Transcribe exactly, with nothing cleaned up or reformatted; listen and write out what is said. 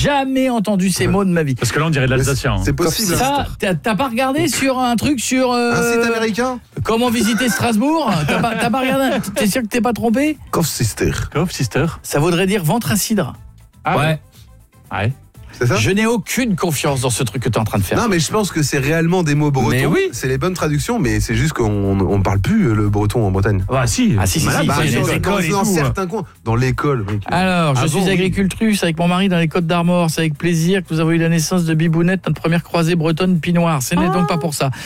jamais entendu ces mots de ma vie. Parce que là, on dirait de l'alsacien. Hein. C'est possible. Ça, t'as, t'as pas regardé sur un truc sur... Euh, un site américain. Comment visiter Strasbourg? T'as pas, t'as pas regardé? T'es sûr que t'es pas trompé? Kaufsister. Kaufsister. Ça voudrait dire ventre à cidre. Ah ouais. Ouais. C'est ça? Je n'ai aucune confiance dans ce truc que tu es en train de faire. Non, mais je pense que c'est réellement des mots bretons. Mais oui. C'est les bonnes traductions, mais c'est juste qu'on on parle plus le breton en Bretagne. Ah si. Ah si, si, Bah, si. bah, c'est- dans, c'est- dans, et dans tout, certains coins. Dans l'école. Mec. Alors, je Ah suis bon, oui. agricultrice avec mon mari dans les Côtes d'Armor. C'est avec plaisir que nous avons eu la naissance de Bibounette, notre première croisée bretonne pinoire. Ce n'est donc pas pour ça.